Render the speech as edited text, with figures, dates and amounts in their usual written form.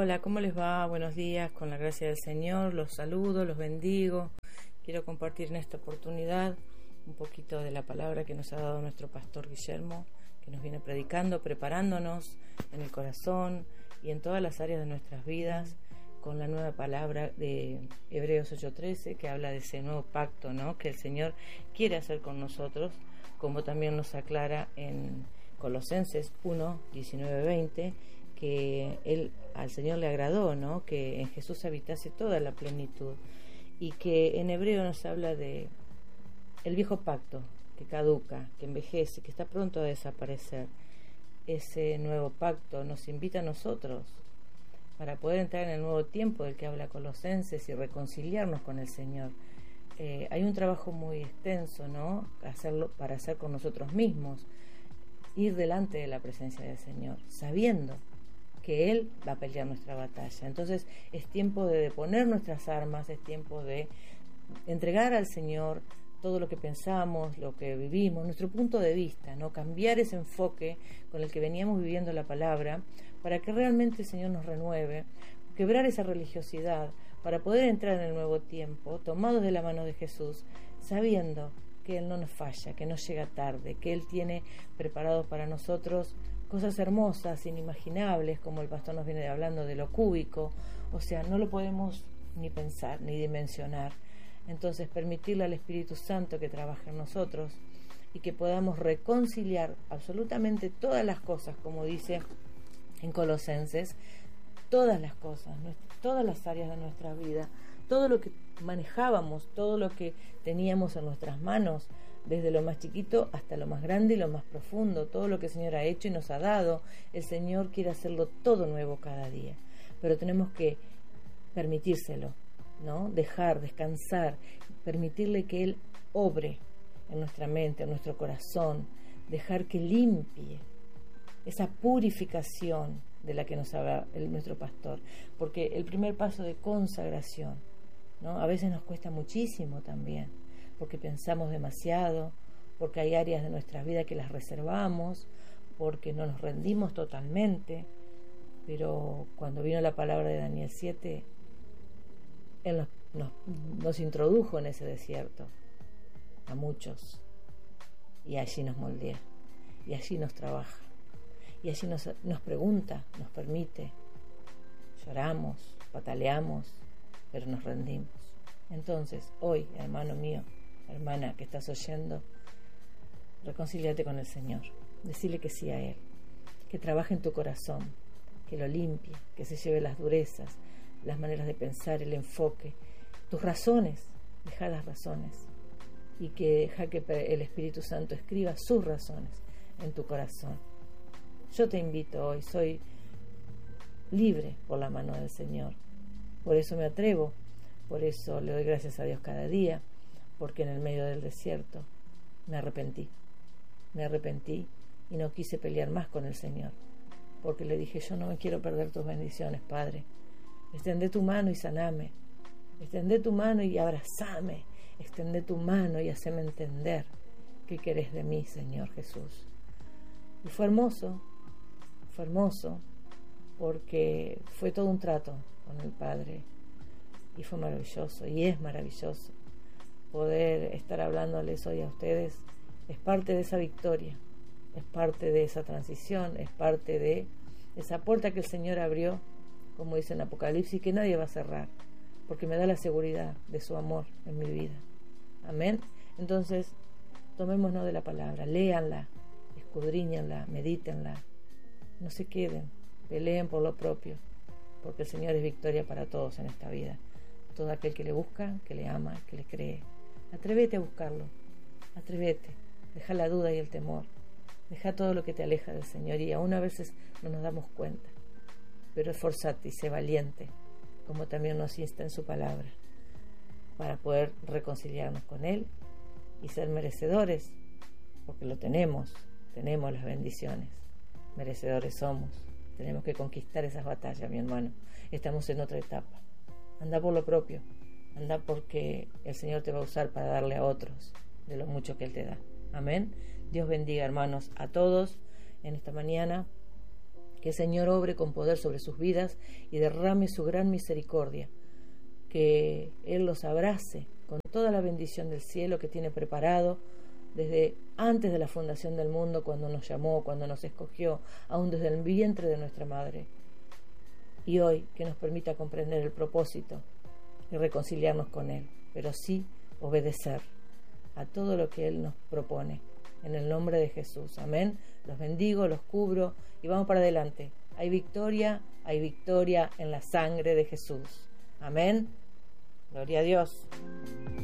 Hola, ¿cómo les va? Buenos días, con la gracia del Señor, los saludo, los bendigo. Quiero compartir en esta oportunidad un poquito de la palabra que nos ha dado nuestro pastor Guillermo, que nos viene predicando, preparándonos en el corazón y en todas las áreas de nuestras vidas, con la nueva palabra de Hebreos 8:13, que habla de ese nuevo pacto, ¿no?, que el Señor quiere hacer con nosotros, como también nos aclara en Colosenses 1:19-20, que al Señor le agradó, ¿no?, que en Jesús habitase toda la plenitud, y que en hebreo nos habla de el viejo pacto que caduca, que envejece, que está pronto a desaparecer. Ese nuevo pacto nos invita a nosotros para poder entrar en el nuevo tiempo del que habla Colosenses y reconciliarnos con el Señor. Hay un trabajo muy extenso, ¿no?, para hacer con nosotros mismos, ir delante de la presencia del Señor, sabiendo que Él va a pelear nuestra batalla. Entonces es tiempo de deponer nuestras armas, es tiempo de entregar al Señor todo lo que pensamos, lo que vivimos, nuestro punto de vista, ¿no?, cambiar ese enfoque con el que veníamos viviendo la palabra, para que realmente el Señor nos renueve, quebrar esa religiosidad, para poder entrar en el nuevo tiempo, tomados de la mano de Jesús, sabiendo que Él no nos falla, que no llega tarde, que Él tiene preparado para nosotros cosas hermosas, inimaginables, como el pastor nos viene hablando de lo cúbico. O sea, no lo podemos ni pensar, ni dimensionar. Entonces, permitirle al Espíritu Santo que trabaje en nosotros y que podamos reconciliar absolutamente todas las cosas, como dice en Colosenses, todas las cosas, todas las áreas de nuestra vida, todo lo que manejábamos, todo lo que teníamos en nuestras manos, desde lo más chiquito hasta lo más grande y lo más profundo, todo lo que el Señor ha hecho y nos ha dado. El Señor quiere hacerlo todo nuevo cada día, pero tenemos que permitírselo, ¿no?, dejar, descansar, permitirle que Él obre en nuestra mente, en nuestro corazón, dejar que limpie esa purificación de la que nos habla nuestro pastor, porque el primer paso de consagración, ¿no?, a veces nos cuesta muchísimo también, porque pensamos demasiado, porque hay áreas de nuestra vida que las reservamos, porque no nos rendimos totalmente. Pero cuando vino la palabra de Daniel 7, Él nos introdujo en ese desierto a muchos, y allí nos moldea, y allí nos trabaja, y allí nos pregunta, nos permite. Lloramos, pataleamos, pero nos rendimos. Entonces, hoy, hermano mío, hermana que estás oyendo, reconcíliate con el Señor, decirle que sí a Él, que trabaje en tu corazón, que lo limpie, que se lleve las durezas, las maneras de pensar, el enfoque, tus razones, deja las razones, y que deja que el Espíritu Santo escriba sus razones en tu corazón. Yo te invito hoy, soy libre por la mano del Señor, por eso me atrevo, por eso le doy gracias a Dios cada día, porque en el medio del desierto me arrepentí y no quise pelear más con el Señor, porque le dije: yo no me quiero perder tus bendiciones, Padre. Extendé tu mano y saname, extendé tu mano y abrazame, extendé tu mano y haceme entender qué querés de mí, Señor Jesús. Y fue hermoso, porque fue todo un trato con el Padre, y fue maravilloso, y es maravilloso poder estar hablándoles hoy a ustedes. Es parte de esa victoria, es parte de esa transición, es parte de esa puerta que el Señor abrió, como dice en Apocalipsis, que nadie va a cerrar, porque me da la seguridad de su amor en mi vida. Amén. Entonces, tomémonos de la palabra, léanla, escudriñenla, medítenla, no se queden, peleen por lo propio, porque el Señor es victoria para todos en esta vida. Todo aquel que le busca, que le ama, que le cree. Atrévete a buscarlo, atrévete, deja la duda y el temor, deja todo lo que te aleja del Señor, y aún a veces no nos damos cuenta, pero esforzate y sé valiente, como también nos insta en su palabra, para poder reconciliarnos con Él y ser merecedores, porque lo tenemos las bendiciones, merecedores somos. Tenemos que conquistar esas batallas, mi hermano. Estamos en otra etapa. Anda por lo propio, anda porque el Señor te va a usar para darle a otros de lo mucho que Él te da. Amén. Dios bendiga, hermanos, a todos en esta mañana. Que el Señor obre con poder sobre sus vidas y derrame su gran misericordia. Que Él los abrace con toda la bendición del cielo que tiene preparado desde antes de la fundación del mundo, cuando nos llamó, cuando nos escogió, aún desde el vientre de nuestra madre. Y hoy que nos permita comprender el propósito y reconciliarnos con Él, pero sí obedecer a todo lo que Él nos propone. En el nombre de Jesús. Amén. Los bendigo, los cubro y vamos para adelante. Hay victoria en la sangre de Jesús. Amén. Gloria a Dios.